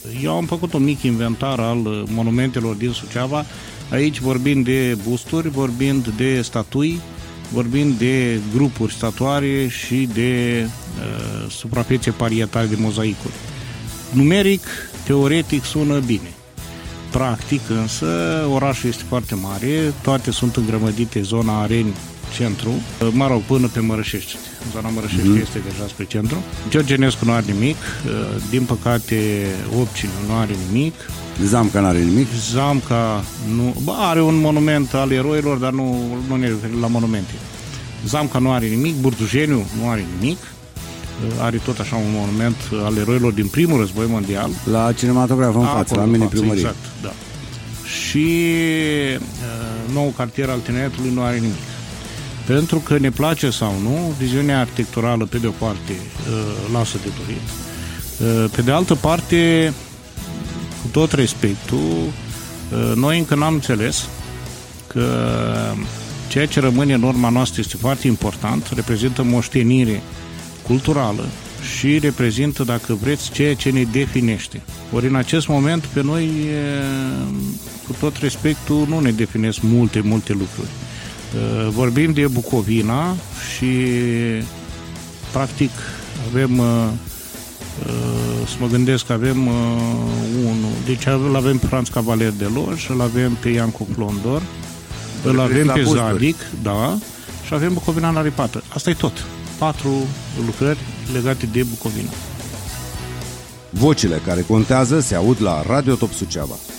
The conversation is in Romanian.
Eu am făcut un mic inventar al monumentelor din Suceava, aici vorbind de busturi, vorbind de statui, vorbind de grupuri statuare și de suprafețe parietale de mozaicuri. Numeric, teoretic sună bine. Practic, însă, orașul este foarte mare, toate sunt îngrămădite, zona Areni, centru, mă rog, până pe Mărășești. Zona Mărășești este deja spre centru. Georgenescu nu are nimic, din păcate Opcinu nu are nimic. Zamca nu are nimic? Zamca nu, are un monument al eroilor, dar nu ne referim la monumente. Zamca nu are nimic, Burdujeniu nu are nimic. Are tot așa un monument al eroilor din primul război mondial. La cinematograf în față, la mini-primărie. Exact, da. Și nou cartier al Tineretului nu are nimic. Pentru că ne place sau nu, viziunea arhitecturală pe de o parte lasă de dorit. Pe de altă parte, cu tot respectul, noi încă n-am înțeles că ceea ce rămâne în urma noastră este foarte important, reprezintă moștenire culturală și reprezintă, dacă vreți, ceea ce ne definește. Ori în acest moment, pe noi, cu tot respectul, nu ne definesc multe lucruri. Vorbim de Bucovina și practic avem, să mă gândesc că avem unul, deci îl avem pe Franz Cavaler de Loj, îl avem pe Iancu Clondor, îl avem pe Zadic, da, și avem Bucovina în Aripată. Asta e tot. 4 lucrări legate de Bucovina. Vocile care contează se aud la Radio Top Suceava.